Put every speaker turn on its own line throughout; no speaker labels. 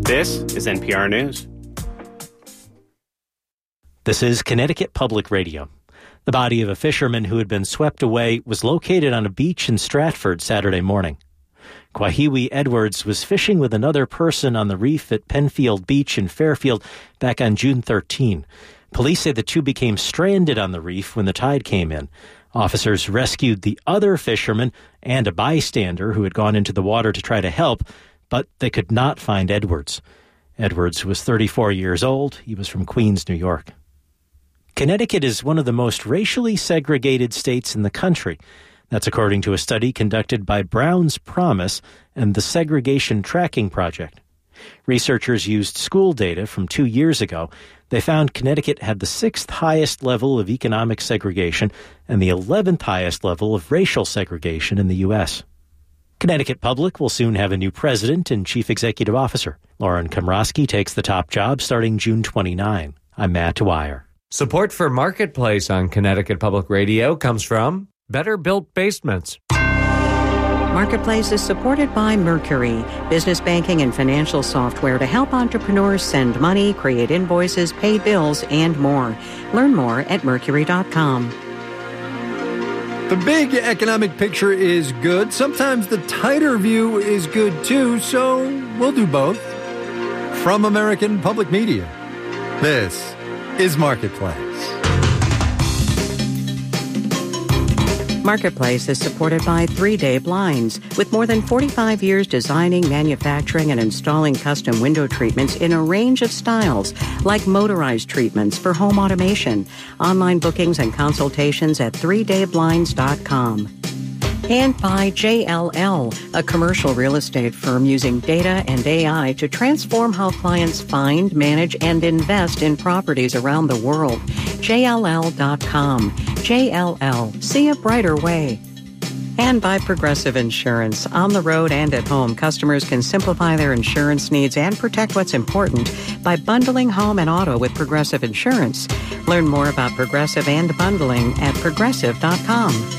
This is NPR News.
This is Connecticut Public Radio. The body of a fisherman who had been swept away was located on a beach in Stratford Saturday morning. Kwahiwi Edwards was fishing with another person on the reef at Penfield Beach in Fairfield back on June 13. Police say the two became stranded on the reef when the tide came in. Officers rescued the other fisherman and a bystander who had gone into the water to try to help, but they could not find Edwards. Edwards was 34 years old. He was from Queens, New York. Connecticut is one of the most racially segregated states in the country. That's according to a study conducted by Brown's Promise and the Segregation Tracking Project. Researchers used school data from 2 years ago. They found Connecticut had the 6th highest level of economic segregation and the 11th highest level of racial segregation in the U.S. Connecticut Public will soon have a new president and chief executive officer. Lauren Komrosky takes the top job starting June 29. I'm Matt Dwyer.
Support for Marketplace on Connecticut Public Radio comes from Better Built Basements.
Marketplace is supported by Mercury, business banking and financial software to help entrepreneurs send money, create invoices, pay bills, and more. Learn more at Mercury.com.
The big economic picture is good. Sometimes the tighter view is good too, so we'll do both. From American Public Media, this is Marketplace.
Marketplace is supported by 3 Day Blinds. With more than 45 years designing, manufacturing, and installing custom window treatments in a range of styles, like motorized treatments for home automation. Online bookings and consultations at 3dayblinds.com. And by JLL, a commercial real estate firm using data and AI to transform how clients find, manage, and invest in properties around the world. JLL.com. JLL. See a brighter way. And by Progressive Insurance. On the road and at home, customers can simplify their insurance needs and protect what's important by bundling home and auto with Progressive Insurance. Learn more about Progressive and bundling at Progressive.com.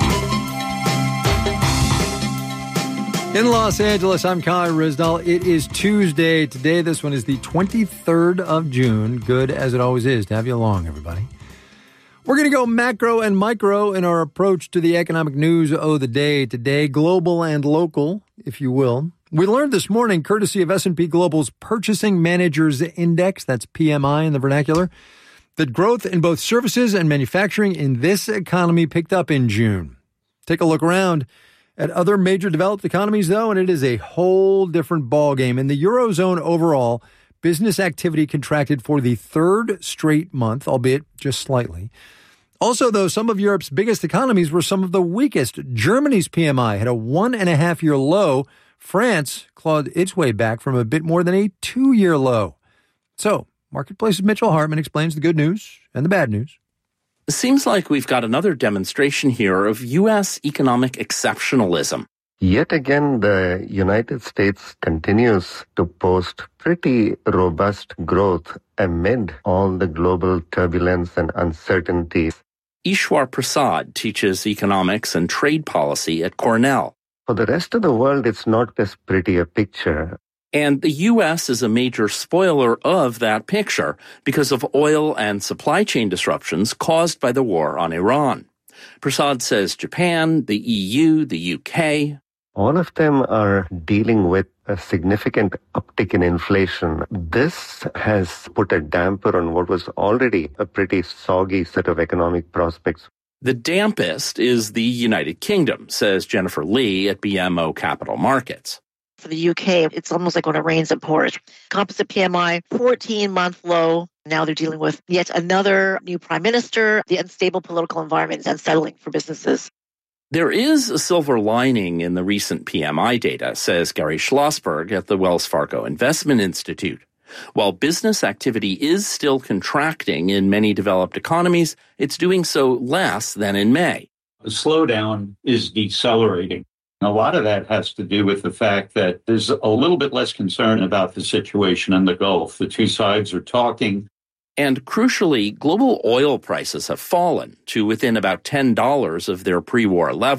In Los Angeles, I'm Kai Rizdal. It is Tuesday. Today, this one is the 23rd of June. Good as it always is to have you along, everybody. We're going to go macro and micro in our approach to the economic news of the day today, global and local, if you will. We learned this morning, courtesy of S&P Global's Purchasing Managers Index, that's PMI in the vernacular, that growth in both services and manufacturing in this economy picked up in June. Take a look around at other major developed economies, though, and it is a whole different ballgame. In the Eurozone overall, business activity contracted for the third straight month, albeit just slightly. Also, though, some of Europe's biggest economies were some of the weakest. Germany's PMI had a 1.5-year low. France clawed its way back from a bit more than a 2-year low. So, Marketplace's Mitchell Hartman explains the good news and the bad news.
It seems like we've got another demonstration here of U.S. economic exceptionalism.
Yet again, the United States continues to post pretty robust growth amid all the global turbulence and uncertainties.
Ishwar Prasad teaches economics and trade policy at Cornell.
For the rest of the world, it's not as pretty a picture.
And the U.S. is a major spoiler of that picture because of oil and supply chain disruptions caused by the war on Iran. Prasad says Japan, the EU, the UK,
all of them are dealing with a significant uptick in inflation. This has put a damper on what was already a pretty soggy set of economic prospects.
The dampest is the United Kingdom, says Jennifer Lee at BMO Capital Markets.
For the UK, it's almost like when it rains, it pours. Composite PMI, 14-month low. Now they're dealing with yet another new prime minister. The unstable political environment is unsettling for businesses.
There is a silver lining in the recent PMI data, says Gary Schlossberg at the Wells Fargo Investment Institute. While business activity is still contracting in many developed economies, it's doing so less than in May.
The slowdown is decelerating. A lot of that has to do with the fact that there's a little bit less concern about the situation in the Gulf. The two sides are talking.
And crucially, global oil prices have fallen to within about $10 of their pre-war level.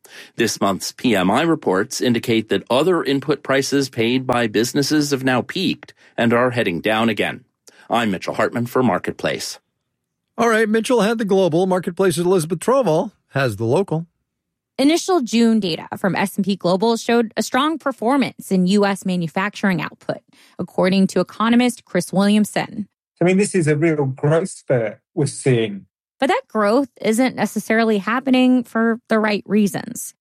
This month's PMI reports indicate that other input prices paid by businesses have now peaked and are heading down again. I'm Mitchell Hartman for Marketplace.
All right, Mitchell had the global. Marketplace's Elizabeth Troval has the local.
Initial June data from S&P Global showed a strong performance in U.S. manufacturing output, according to economist Chris Williamson.
I mean, this is a real growth spurt we're seeing.
But that growth isn't necessarily happening for the right reasons.